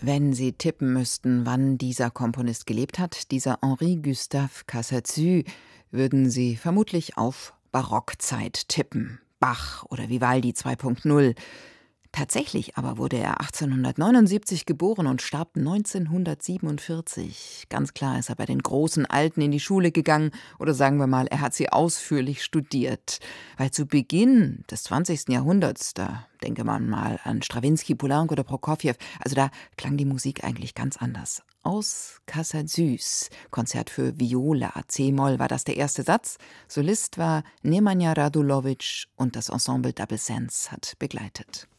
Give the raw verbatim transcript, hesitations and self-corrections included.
Wenn Sie tippen müssten, wann dieser Komponist gelebt hat, dieser Henri Gustave Casadesus, würden Sie vermutlich auf Barockzeit tippen. Bach oder Vivaldi zwei Punkt null. Tatsächlich aber wurde er achtzehnhundertneunundsiebzig geboren und starb neunzehnhundertsiebenundvierzig. Ganz klar ist er bei den großen Alten in die Schule gegangen, oder sagen wir mal, er hat sie ausführlich studiert. Weil zu Beginn des zwanzigsten Jahrhunderts, da denke man mal an Strawinski, Poulenc oder Prokofjew, also da klang die Musik eigentlich ganz anders. Aus Casadesus, Konzert für Viola, C-Moll war das der erste Satz. Solist war Nemanja Radulovic und das Ensemble Double Sense hat begleitet.